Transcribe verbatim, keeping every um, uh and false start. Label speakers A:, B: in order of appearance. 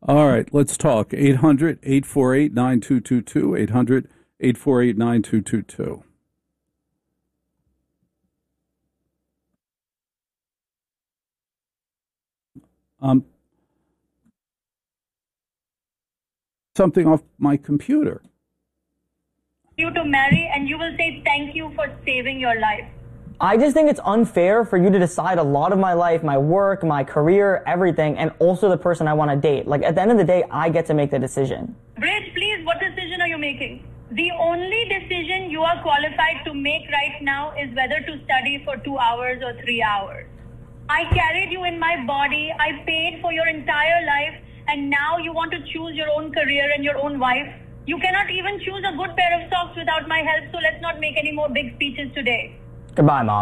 A: All right, let's talk. eight hundred, eight four eight, nine two two two. eight hundred, eight four eight, nine two two two. Um, something off my computer.
B: You to marry, and you will say thank you for saving your life.
C: I just think it's unfair for you to decide a lot of my life, my work, my career, everything, and also the person I want to date. Like, at the end of the day, I get to make the decision.
B: Bridge, please, what decision are you making? The only decision you are qualified to make right now is whether to study for two hours or three hours. I carried you in my body, I paid for your entire life, and now you want to choose your own career and your own wife. You cannot even choose a good pair of socks without my help, so let's not make any more big speeches today.
C: Goodbye, Mom.